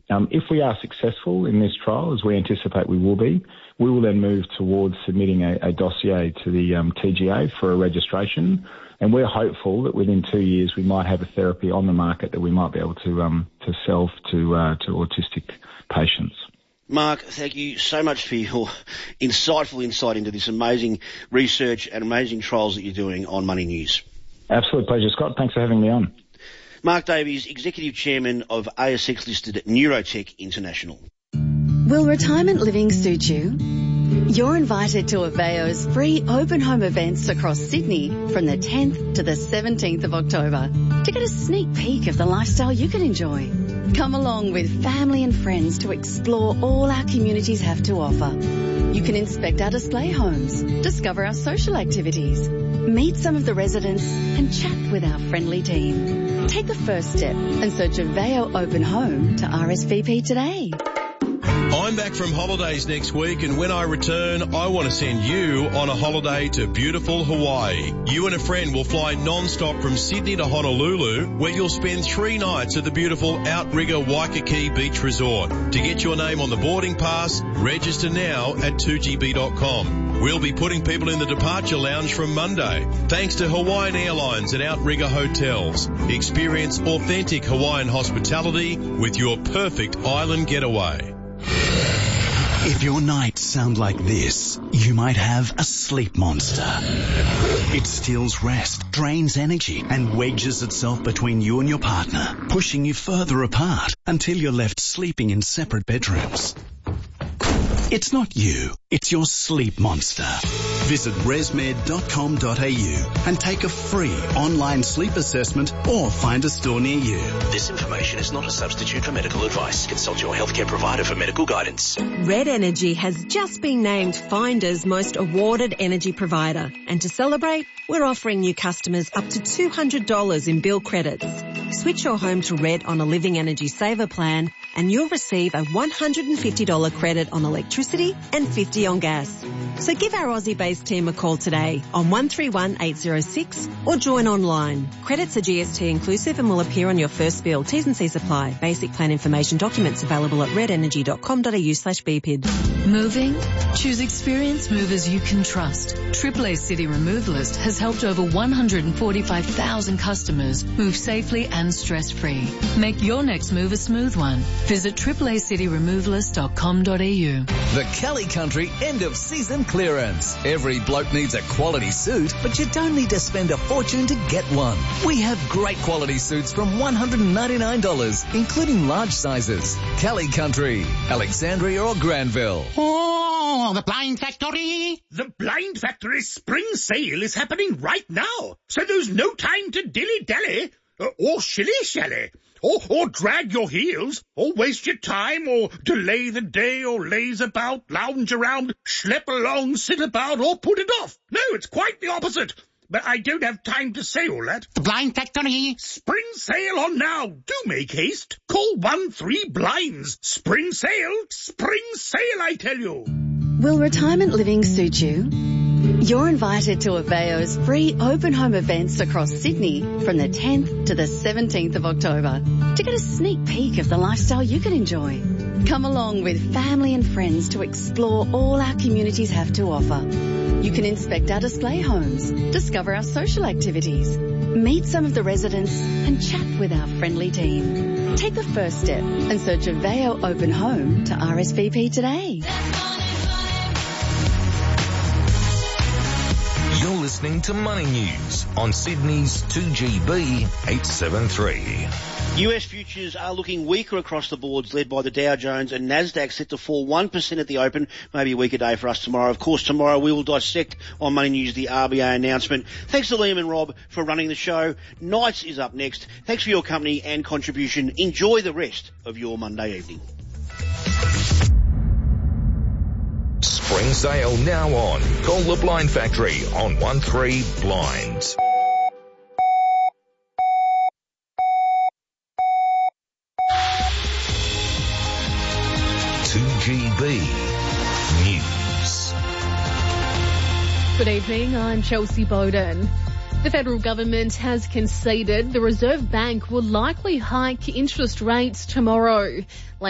If we are successful in this trial, as we anticipate we will be, we will then move towards submitting a dossier to the TGA for a registration, and we're hopeful that within 2 years we might have a therapy on the market that we might be able to sell to autistic patients. Mark, thank you so much for your insightful insight into this amazing research and amazing trials that you're doing on Money News. Absolute pleasure, Scott. Thanks for having me on. Mark Davies, Executive Chairman of ASX-listed Neurotech International. Will retirement living suit you? You're invited to Aveo's free open home events across Sydney from the 10th to the 17th of October to get a sneak peek of the lifestyle you can enjoy. Come along with family and friends to explore all our communities have to offer. You can inspect our display homes, discover our social activities, meet some of the residents and chat with our friendly team. Take the first step and search Aveo Open Home to RSVP today. I'm back from holidays next week, and when I return, I want to send you on a holiday to beautiful Hawaii. You and a friend will fly non-stop from Sydney to Honolulu, where you'll spend 3 nights at the beautiful Outrigger Waikiki Beach Resort. To get your name on the boarding pass, register now at 2gb.com. We'll be putting people in the departure lounge from Monday. Thanks to Hawaiian Airlines and Outrigger Hotels. Experience authentic Hawaiian hospitality with your perfect island getaway. If your nights sound like this, you might have a sleep monster. It steals rest, drains energy, and wedges itself between you and your partner, pushing you further apart until you're left sleeping in separate bedrooms. It's not you, it's your sleep monster. Visit resmed.com.au and take a free online sleep assessment or find a store near you. This information is not a substitute for medical advice. Consult your healthcare provider for medical guidance. Red Energy has just been named Finder's most awarded energy provider. And to celebrate, we're offering new customers up to $200 in bill credits. Switch your home to Red on a Living Energy Saver plan and you'll receive a $150 credit on electricity and $50 on gas. So give our Aussie-based team a call today on 131806 or join online. Credits are GST inclusive and will appear on your first bill. T's and C's apply. Basic plan information documents available at redenergy.com.au/BPID. Moving? Choose experienced movers you can trust. AAA City Removalist has helped over 145,000 customers move safely and stress-free. Make your next move a smooth one. Visit AAACityRemovalist.com.au. The Kelly Country end of season clearance. Every bloke needs a quality suit, but you don't need to spend a fortune to get one. We have great quality suits from $199, including large sizes. Kelly Country, Alexandria or Granville. Oh, the Blind Factory! The Blind Factory spring sale is happening right now, so there's no time to dilly-dally, or shilly-shally, or drag your heels, or waste your time, or delay the day, or laze about, lounge around, schlep along, sit about, or put it off. No, it's quite the opposite. But I don't have time to say all that. The Blind Factory. Spring sale on now. Do make haste. Call 13-BLINDS. Spring sale, I tell you. Will retirement living suit you? You're invited to Aveo's free open home events across Sydney from the 10th to the 17th of October to get a sneak peek of the lifestyle you can enjoy. Come along with family and friends to explore all our communities have to offer. You can inspect our display homes, discover our social activities, meet some of the residents and chat with our friendly team. Take the first step and search Aveo Open Home to RSVP today. You're listening to Money News on Sydney's 2GB 873. US futures are looking weaker across the boards, led by the Dow Jones and Nasdaq, set to fall 1% at the open. Maybe a weaker day for us tomorrow. Of course, tomorrow we will dissect on Money News the RBA announcement. Thanks to Liam and Rob for running the show. Nights is up next. Thanks for your company and contribution. Enjoy the rest of your Monday evening. Spring sale now on. Call the Blind Factory on 13-BLINDS. News. Good evening, I'm Chelsea Bowden. The federal government has conceded the Reserve Bank will likely hike interest rates tomorrow.